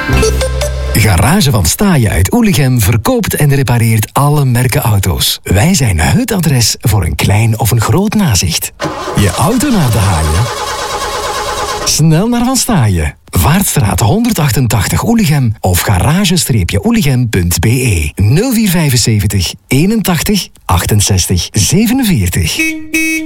Garage van Staaien uit Oelichem verkoopt en repareert alle merken auto's. Wij zijn het adres voor een klein of een groot nazicht. Je auto naar de haaien? Snel naar Van Staaien. Vaartstraat 188 Oelichem of garage-oelichem.be 0475 81 68 47.